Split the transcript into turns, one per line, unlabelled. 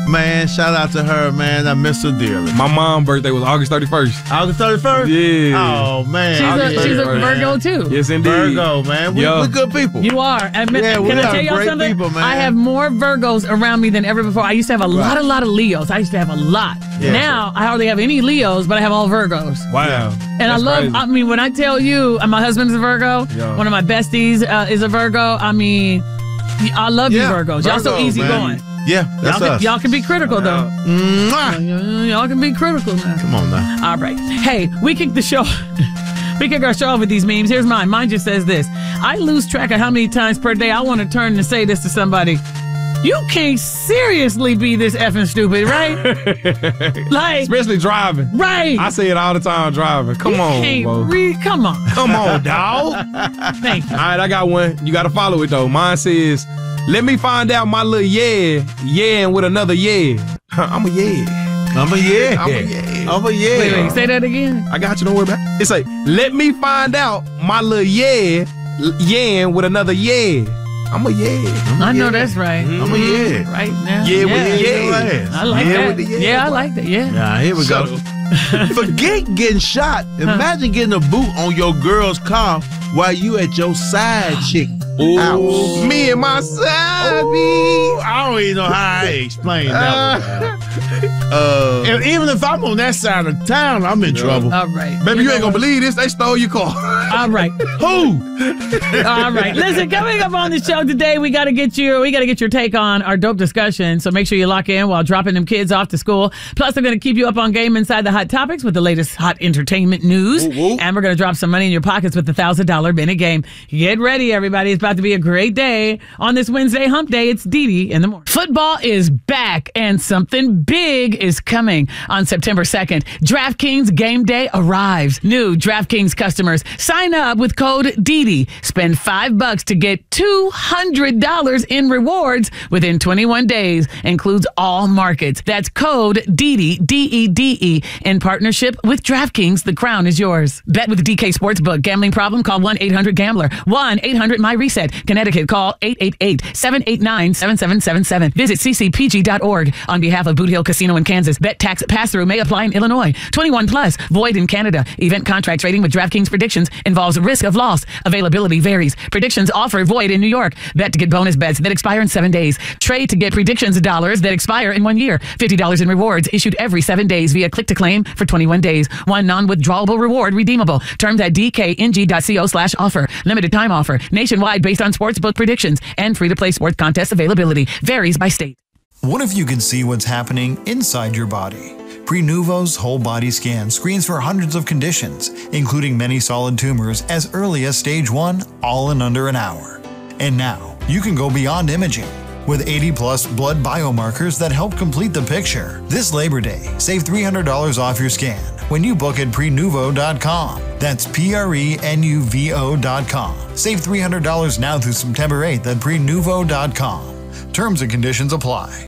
Man, shout out to her, man. I miss her dearly.
My mom's birthday was August 31st.
August 31st?
Yeah.
Oh, man.
She's a Virgo, too.
Yes, indeed.
Virgo, man. We're good people.
You are. And
Yeah, we
can I
are
tell y'all
great
something?
people, man.
I have more Virgos around me than ever before. I used to have a lot of Leos. I used to have a lot.
Yeah.
Now, I hardly have any Leos, but I have all Virgos.
Wow.
And
That's crazy.
I mean, when I tell you, my husband's a Virgo, one of my besties is a Virgo, I mean, I love you Virgos. Y'all so easygoing.
Yeah, that's us.
Y'all can be critical, though.
Mwah.
Y'all can be critical now.
Come on now.
All right. Hey, we kick the show. We kick our show off with these memes. Here's mine. Mine just says this. I lose track of how many times per day I want to turn and say this to somebody. You can't seriously be this effing stupid, right? Like,
especially driving.
Right.
I say it all the time driving. Come on, bro.
Come on.
Come on, dog.
Thank you.
All right, I got one. You got to follow it, though. Mine says, let me find out my little yeah with another yeah. I'm a yeah.
I'm a yeah.
Wait, say that again.
I got you. Don't worry about it. It's like, let me find out my little yeah with another yeah. I'm a yeah.
I know that's right.
I'm a yeah.
Right now.
Yeah with the yeah.
I like that.
With the yeah.
Yeah, I like that. Yeah.
Nah, here we go. Forget getting shot. Imagine getting a boot on your girl's car while you at your side chick house.
Me and my side,
I don't even know how I explain that one. And even if I'm on that side of town, I'm in trouble.
All right.
Baby, you ain't gonna believe this. They stole your car.
All right.
Who?
All right. Listen, coming up on the show today, we gotta get your take on our dope discussion. So make sure you lock in while dropping them kids off to school. Plus, I'm gonna keep you up on game inside the hot topics with the latest hot entertainment news. And we're gonna drop some money in your pockets with the $1,000 Bennett game. Get ready, everybody. It's about to be a great day. On this Wednesday hump day, it's Dee Dee in the morning. Football is back and something big is coming. On September 2nd, DraftKings Game Day arrives. New DraftKings customers sign up with code DEDE. Spend $5 to get $200 in rewards within 21 days. Includes all markets. That's code DEDE, DEDE, in partnership with DraftKings. The crown is yours. Bet with the DK Sportsbook. Gambling problem? Call 1-800-GAMBLER. 1-800-MY-RESET. Connecticut, call 888-789-7777. Visit ccpg.org. On behalf of Boot Hill Casino in Kansas, bet tax pass-through may apply in Illinois. 21 plus, void in Canada. Event contract trading with DraftKings predictions involves risk of loss. Availability varies. Predictions offer void in New York. Bet to get bonus bets that expire in 7 days. Trade to get predictions dollars that expire in 1 year. $50 in rewards issued every 7 days via click to claim for 21 days. One non-withdrawable reward redeemable. Terms at dkng.co/offer. Limited time offer. Nationwide based on sportsbook predictions and free-to-play sports contest availability. Varies by state.
What if you could see what's happening inside your body? Prenuvo's whole body scan screens for hundreds of conditions, including many solid tumors as early as stage 1, all in under an hour. And now, you can go beyond imaging. With 80-plus blood biomarkers that help complete the picture. This Labor Day, save $300 off your scan when you book at Prenuvo.com. That's Prenuvo.com. Save $300 now through September 8th at Prenuvo.com. Terms and conditions apply.